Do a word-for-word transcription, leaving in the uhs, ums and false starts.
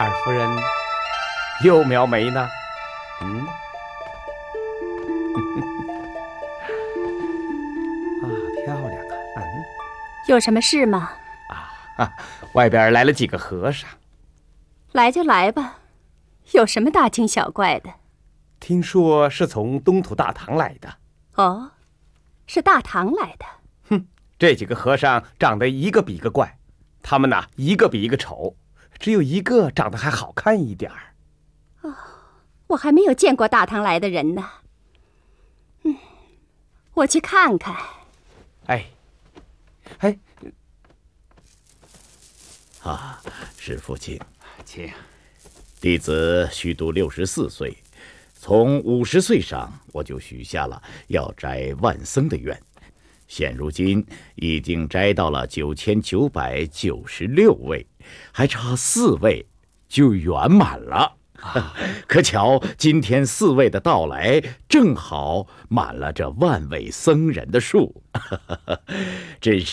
二夫人又描眉呢？嗯，啊，漂亮啊！嗯， 有什么事吗？ 啊，外边来了几个和尚。 来就来吧，有什么大惊小怪的？ 听说是从东土大唐来的。 哦，是大唐来的。 哼，这几个和尚长得一个比一个怪，他们呐一个比一个丑，只有一个长得还好看一点儿。 哦，我还没有见过大唐来的人呢。嗯，我去看看。 哎，哎， 啊，是父亲， 请。 弟子虚度六十四岁，从五十岁上我就许下了要摘万僧的愿，现如今已经摘到了九千九百九十六位，还差四位就圆满了。可巧今天四位的到来，正好满了这万位僧人的数，真是。